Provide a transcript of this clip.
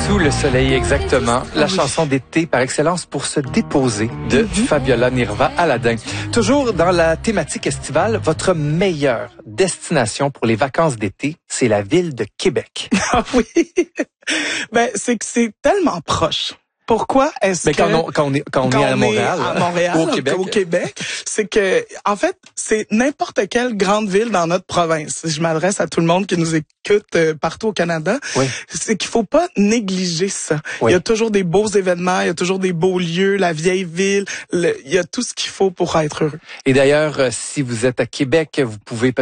Sous le soleil, exactement. La chanson d'été par excellence pour se déposer de Fabiola Nirva Aladin. Toujours dans la thématique estivale, votre meilleure destination pour les vacances d'été, c'est la ville de Québec. Ah oui. Ben, c'est que c'est tellement proche. Pourquoi est-ce que quand on est à Montréal, au Québec, c'est que en fait, c'est n'importe quelle grande ville dans notre province. Je m'adresse à tout le monde qui nous écoute partout au Canada. Oui. C'est qu'il faut pas négliger ça. Oui. Il y a toujours des beaux événements, il y a toujours des beaux lieux, la vieille ville, il y a tout ce qu'il faut pour être heureux. Et d'ailleurs, si vous êtes à Québec, vous pouvez